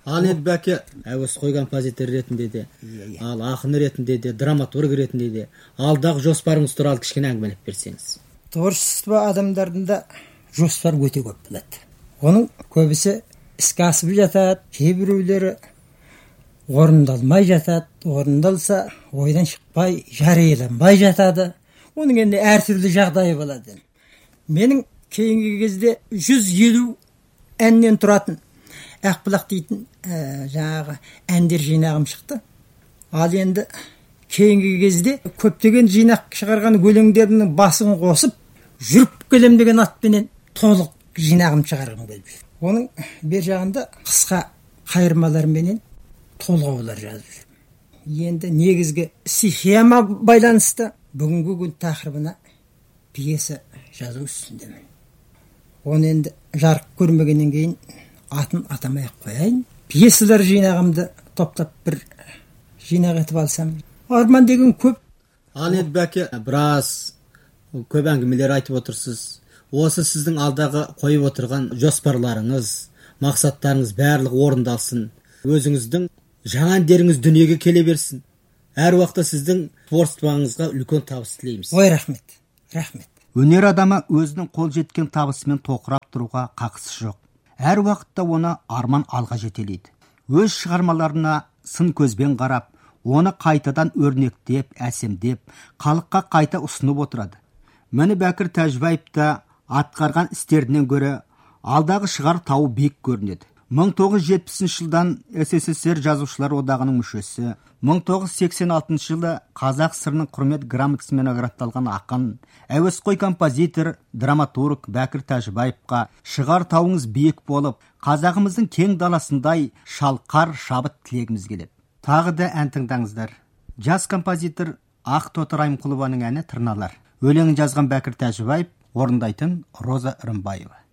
Ал енді бәке әуесқой композитор ретінде де, ал ақын ретінде де, драматург ретінде де алдағы жоспарыңыз туралы кішкене әңгімелеп берсеңіз. Творчество адамдарында жоспар өте көп болады. Оның көбісі іске асып жатады, кейбіреулері орындалмай жатады, орындалса ойдан шықпай, жарияланбай жатады. Оның енді әртүрлі жағдайы болады. Менің кейінгі кезде 150 әннен тұратын Ақбұлақ дейтін жаңағы әндер жинағым шықты. Ал енді кейінгі кезде көптеген жинақ шығарған өлеңдерінің басын қосып, жүріп келем деген атпенен толық жинағым шығарғым келіп жүр. Оның бер жағында қысқа қайырмаларменен толғаулар жазып жүр. Енді негізгі стихияма байланысты бүгінгі күн тақырыбына пьеса жазу үстіндемін. Оны енді жарық көрмегеннен кейін атын атамай қояйын. Пьесалар жинағымды топтап бір жинақ етіп алсам. Арман деген көп. Ал енді бәке біраз көп әңгімелер айтып отырсыз. Осы сіздің алдағы қойып отырған жоспарларыңыз, мақсаттарыңыз барлығы орындалсын. Өзіңіздің жаңа әндеріңіз дүниеге келе берсін. Әр уақытта сіздің творчествоңызға үлкен табыс тілейміз. Ой, рахмет. Рахмет. Өнер адамы өзінің қол жеткен табысымен тоқырап тұруға қақысы жоқ. Әр уақытта оны арман алға жетелейді. Өз шығармаларына сын көзбен қарап, оны қайтадан өрнектеп, әсемдеп, халыққа қайта ұсынып отырады. Мені Бәкір Тәжібаев та атқарған істерінен гөрі алдағы шығар тауы биік көрінеді. 1970 жылдан СССР жазушылар одағының мүшесі, 1986 жылы қазақ ССР-ның құрмет грамотасымен наградталған ақын, әуесқой композитор, драматург Бәкір Тәжібаевқа шығар тауыңыз биік болып, қазағымыздың кең даласындай шалқар шабыт тілегіміз келеді. Тағы да ән тыңдаңыздар. Жас композитор Ақтоты Райымқұлованың әні «Тырналар». Өлеңін жазған Бәкір Тәжібаев, орындайтын Роза Рымбаева.